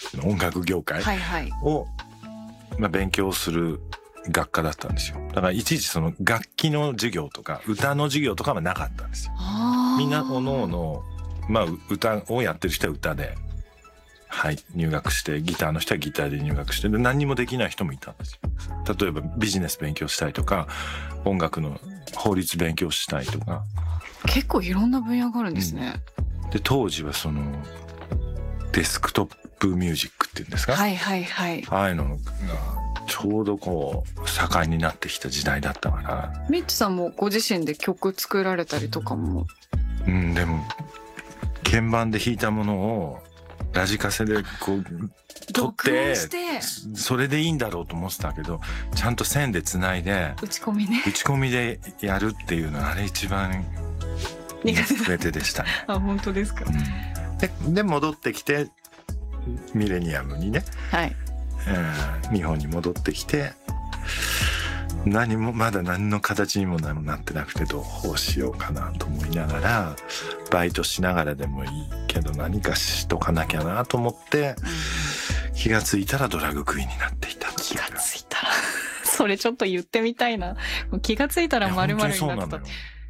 音楽業界はいはい。 を、勉強する学科だったんですよ。だからいちいちその楽器の授業とか歌の授業とかはなかったんですよ。みんなおのおの、歌をやってる人は歌で、はい、入学して、ギターの人はギターで入学して、で何にもできない人もいたんですよ。例えばビジネス勉強したいとか、音楽の法律勉強したいとか。 結構いろんな分野があるんですね。 で当時はそのデスクトップミュージックっていうんですか、 はいはいはい。 ああいうのがちょうどこう盛んになってきた時代だったから。 ミッチさんもご自身で曲作られたりとかも。 でも鍵盤で弾いたものをラジカセでこう撮ってそれでいいんだろうと思ってたけど、ちゃんと線でつないで打ち込みね。 打ち込みでやるっていうのはあれ一番苦手でしたね。 あ、本当ですか。 で戻ってきてミレニアムにね、 はい、 日本に戻ってきて、まだ何の形にもなってなくて、どうしようかなと思いながら、バイトしながらでもいいけど何かしとかなきゃなと思って、気がついたらドラッグクイーンになっていた。 気がついたらそれちょっと言ってみたいな。気がついたら〇〇になった。